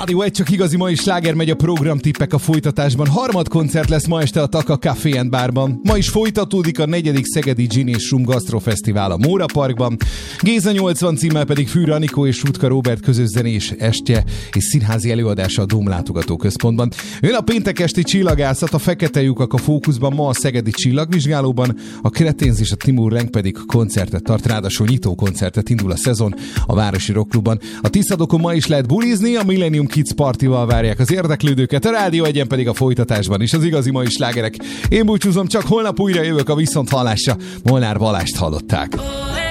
Rádió egy csak igazi mai sláger megy a programtippek a folytatásban. Harmadkoncert lesz ma este a Taka Café and Barban. Ma is folytatódik a 4. Szegedi Gin és Rum Gasztrofesztivál a Móra Parkban. Géza 80 címmel pedig Fűr Anikó és Rutka Róbert közös zenés estje és színházi előadása a Dóm látogatóközpontban. Ön a péntek esti csillagászat, a Fekete lyukak a fókuszban, ma a Szegedi Csillagvizsgálóban, a Kreténz és a Timur Lenk pedig koncertet tart, ráadásul nyitó koncertet indul a szezon a Városi Rockklubban. A Tiszadokon ma is lehet bulizni, a Millennium Kids Partival várják az érdeklődőket, a Rádió egyen pedig a folytatásban is az igazi mai slágerek. Én búcsúzom, csak holnap újra jövök a viszonthallásra. Molnár Balást hallották.